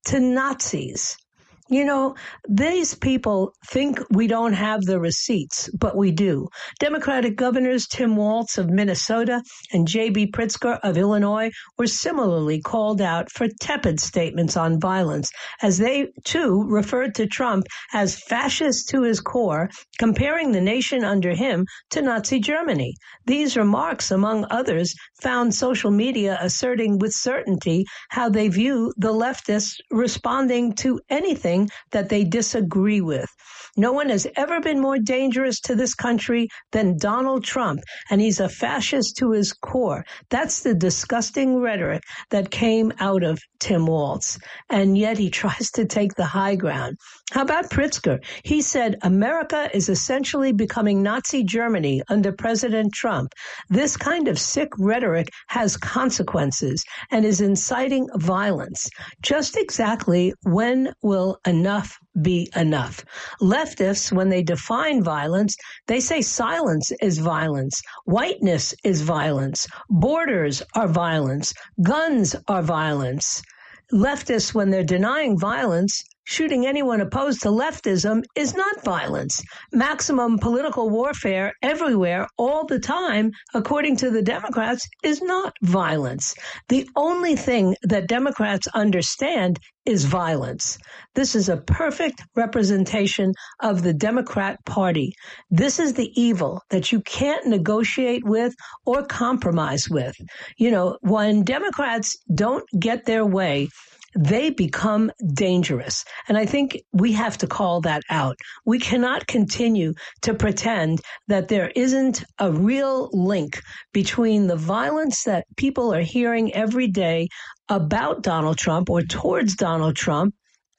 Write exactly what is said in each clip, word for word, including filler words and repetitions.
to Nazis. You know, these people think we don't have the receipts, but we do. Democratic governors Tim Walz of Minnesota and J B Pritzker of Illinois were similarly called out for tepid statements on violence, as they, too, referred to Trump as fascist to his core, comparing the nation under him to Nazi Germany. These remarks, among others, found social media asserting with certainty how they view the leftists responding to anything that they disagree with. No one has ever been more dangerous to this country than Donald Trump, and he's a fascist to his core. That's the disgusting rhetoric that came out of Tim Walz, and yet he tries to take the high ground. How about Pritzker? He said, America is essentially becoming Nazi Germany under President Trump. This kind of sick rhetoric has consequences and is inciting violence. Just exactly when will enough be enough? Leftists, when they define violence, they say silence is violence, whiteness is violence, borders are violence, guns are violence. Leftists, when they're denying violence, shooting anyone opposed to leftism is not violence. Maximum political warfare everywhere, all the time, according to the Democrats, is not violence. The only thing that Democrats understand is violence. This is a perfect representation of the Democrat Party. This is the evil that you can't negotiate with or compromise with. You know, when Democrats don't get their way, they become dangerous. And I think we have to call that out. We cannot continue to pretend that there isn't a real link between the violence that people are hearing every day about Donald Trump or towards Donald Trump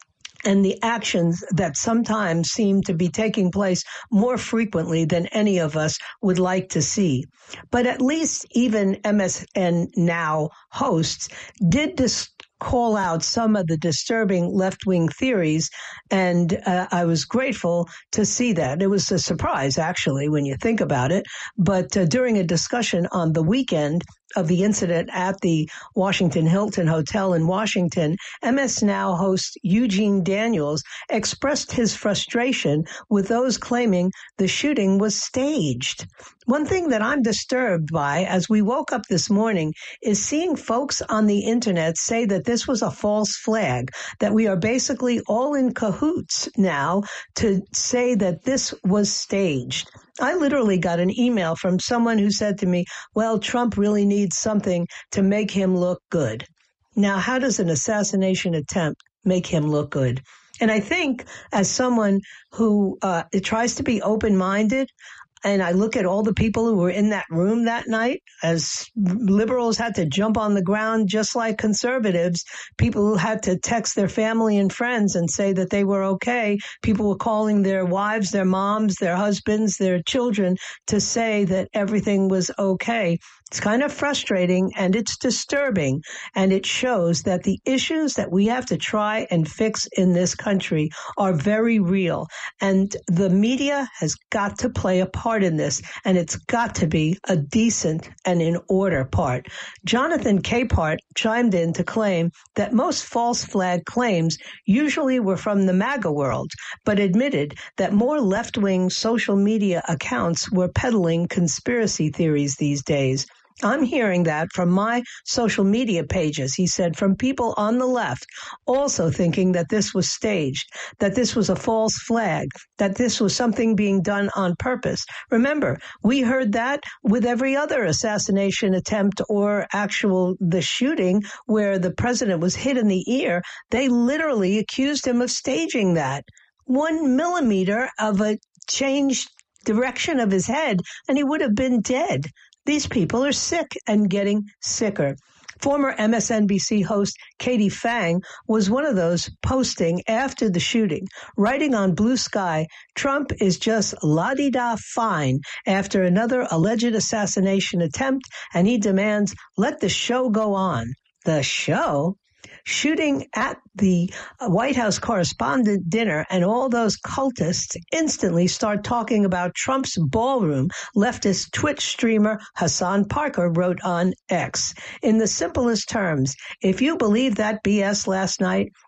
and the actions that sometimes seem to be taking place more frequently than any of us would like to see. But at least even M S N Now hosts did dis- call out some of the disturbing left-wing theories, and uh, I was grateful to see that. It was a surprise, actually, when you think about it. But uh, during a discussion on the weekend of the incident at the Washington Hilton Hotel in Washington, M S Now host Eugene Daniels expressed his frustration with those claiming the shooting was staged. One thing that I'm disturbed by as we woke up this morning is seeing folks on the internet say that this was a false flag, that we are basically all in cahoots now to say that this was staged. I literally got an email from someone who said to me, well, Trump really needs something to make him look good. Now, how does an assassination attempt make him look good? And I think as someone who uh, tries to be open-minded, and I look at all the people who were in that room that night, as liberals had to jump on the ground just like conservatives, people who had to text their family and friends and say that they were okay. People were calling their wives, their moms, their husbands, their children to say that everything was okay. It's kind of frustrating and it's disturbing, and it shows that the issues that we have to try and fix in this country are very real, and the media has got to play a part in this, and it's got to be a decent and in order part. Jonathan Capehart chimed in to claim that most false flag claims usually were from the MAGA world, but admitted that more left-wing social media accounts were peddling conspiracy theories these days. I'm hearing that from my social media pages, he said, from people on the left also thinking that this was staged, that this was a false flag, that this was something being done on purpose. Remember, we heard that with every other assassination attempt or actual the shooting where the president was hit in the ear. They literally accused him of staging that. One millimeter of a changed direction of his head, and he would have been dead. These people are sick and getting sicker. Former M S N B C host Katie Phang was one of those posting after the shooting, writing on Blue Sky, Trump is just la-di-da fine after another alleged assassination attempt, and he demands, let the show go on. The show? Shooting at the White House correspondent dinner, and all those cultists instantly start talking about Trump's ballroom, leftist Twitch streamer Hassan Parker wrote on X. In the simplest terms, if you believe that B S last night,